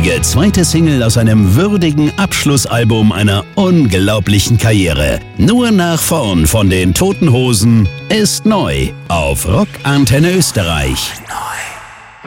großartige zweite Single aus einem würdigen Abschlussalbum einer unglaublichen Karriere. Nur nach vorn von den Toten Hosen ist neu auf Rock Antenne Österreich.